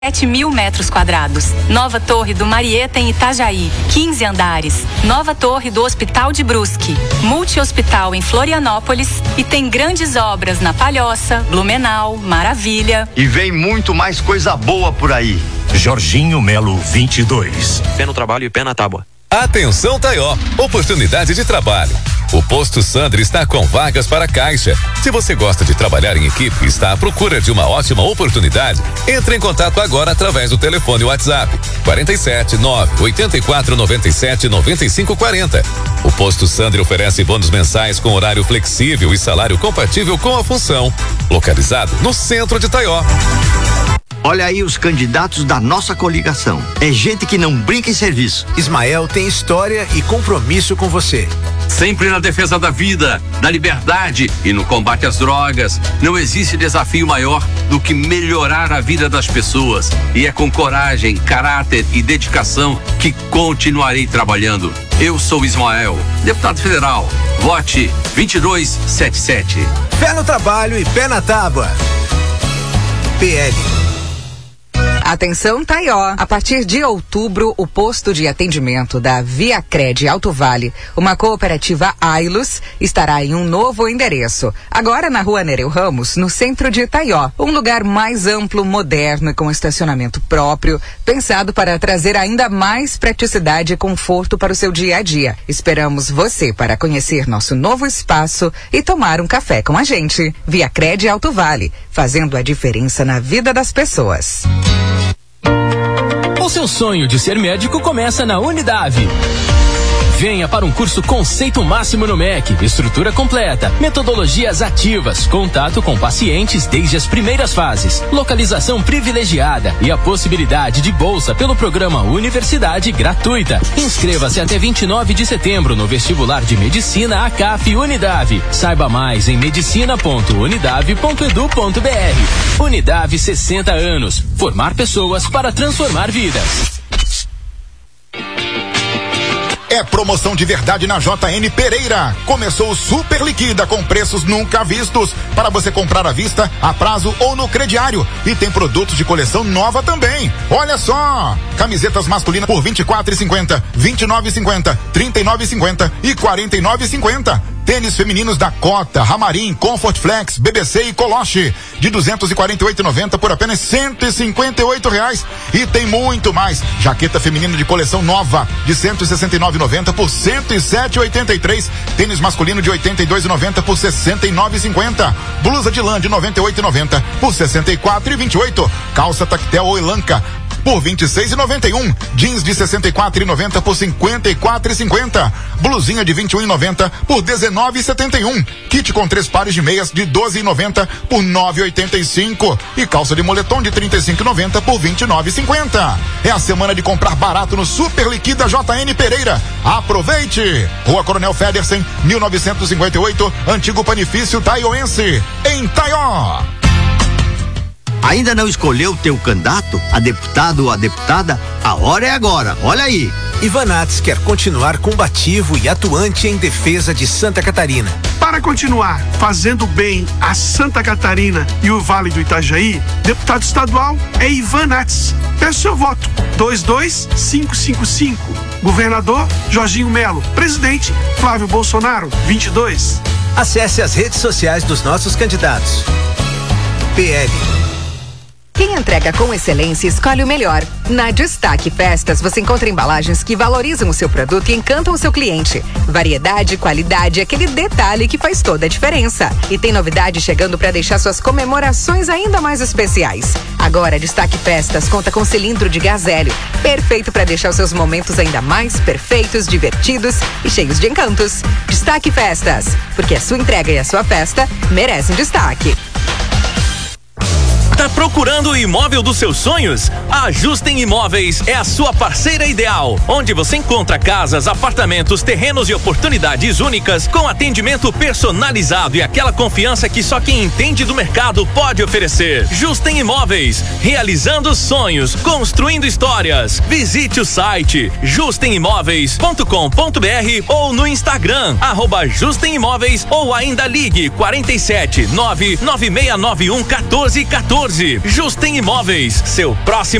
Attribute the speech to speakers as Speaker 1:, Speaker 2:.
Speaker 1: 7.000 metros quadrados. Nova Torre do Marieta em Itajaí, 15 andares. Nova Torre do Hospital de Brusque, multi-hospital em Florianópolis e tem grandes obras na Palhoça, Blumenau, Maravilha.
Speaker 2: E vem muito mais coisa boa por aí.
Speaker 3: Jorginho Melo 22.
Speaker 4: Pé no trabalho e pé na tábua.
Speaker 5: Atenção Taió, oportunidade de trabalho. O Posto Sandro está com vagas para caixa. Se você gosta de trabalhar em equipe e está à procura de uma ótima oportunidade, entre em contato agora através do telefone WhatsApp 47 9 84 97 95 40. O Posto Sandro oferece bônus mensais com horário flexível e salário compatível com a função. Localizado no centro de Taió.
Speaker 2: Olha aí os candidatos da nossa coligação. É gente que não brinca em serviço.
Speaker 6: Ismael tem história e compromisso com você.
Speaker 7: Sempre na defesa da vida, da liberdade e no combate às drogas. Não existe desafio maior do que melhorar a vida das pessoas. E é com coragem, caráter e dedicação que continuarei trabalhando. Eu sou Ismael, deputado federal. Vote 2277.
Speaker 6: Pé no trabalho e pé na tábua. PL.
Speaker 8: Atenção Taió, a partir de outubro o posto de atendimento da Viacred Alto Vale, uma cooperativa Ailus, estará em um novo endereço, agora na rua Nereu Ramos, no centro de Taió, um lugar mais amplo, moderno e com estacionamento próprio, pensado para trazer ainda mais praticidade e conforto para o seu dia a dia. Esperamos você para conhecer nosso novo espaço e tomar um café com a gente. Viacred Alto Vale, fazendo a diferença na vida das pessoas.
Speaker 9: O seu sonho de ser médico começa na Unidave. Venha para um curso Conceito Máximo no MEC, estrutura completa, metodologias ativas, contato com pacientes desde as primeiras fases, localização privilegiada e a possibilidade de bolsa pelo programa Universidade Gratuita. Inscreva-se até 29 de setembro no vestibular de Medicina ACAF Unidave. Saiba mais em medicina.unidave.edu.br. Unidave 60 anos. Formar pessoas para transformar vidas.
Speaker 10: É promoção de verdade na JN Pereira. Começou o Super Liquida com preços nunca vistos para você comprar à vista, a prazo ou no crediário. E tem produtos de coleção nova também. Olha só! Camisetas masculinas por R$24,50, R$29,50, R$39,50 e R$49,50. Tênis femininos da Cota, Ramarim, Comfort Flex, BBC e Coloche de R$248,90 por apenas R$158. E tem muito mais. Jaqueta feminina de coleção nova de R$169,90 por R$107,83. Tênis masculino de R$82,90 por R$69,50. Blusa de lã de R$98,90 por R$64,28. Calça tactel ou elanca por R$26,91. Jeans de R$64,90 por R$54,50. Blusinha de R$21,90 por R$19,71. Kit com 3 pares de meias de R$12,90 por R$9,85. E calça de moletom de R$35,90 por R$29,50. É a semana de comprar barato no Super Liquida JN Pereira. Aproveite! Rua Coronel Federsen, 1958, Antigo Panifício Taioense, em Taió.
Speaker 2: Ainda não escolheu o teu candidato, a deputado ou a deputada? A hora é agora, olha aí.
Speaker 6: Ivanates quer continuar combativo e atuante em defesa de Santa Catarina.
Speaker 11: Para continuar fazendo bem a Santa Catarina e o Vale do Itajaí, deputado estadual é Ivanates. Peço seu voto, 22555. Governador Jorginho Melo. Presidente Flávio Bolsonaro, 22.
Speaker 6: Acesse as redes sociais dos nossos candidatos. PL.
Speaker 8: Quem entrega com excelência escolhe o melhor. Na Destaque Festas você encontra embalagens que valorizam o seu produto e encantam o seu cliente. Variedade, qualidade, aquele detalhe que faz toda a diferença. E tem novidade chegando para deixar suas comemorações ainda mais especiais. Agora Destaque Festas conta com cilindro de gás hélio, perfeito para deixar os seus momentos ainda mais perfeitos, divertidos e cheios de encantos. Destaque Festas, porque a sua entrega e a sua festa merecem destaque.
Speaker 9: Tá procurando o imóvel dos seus sonhos? A Justem Imóveis é a sua parceira ideal, onde você encontra casas, apartamentos, terrenos e oportunidades únicas com atendimento personalizado e aquela confiança que só quem entende do mercado pode oferecer. Justem Imóveis, realizando sonhos, construindo histórias. Visite o site justemimóveis.com.br ou no Instagram @justemimóveis ou ainda ligue 47 99691 1414.
Speaker 4: 14. Justem Imóveis, seu próximo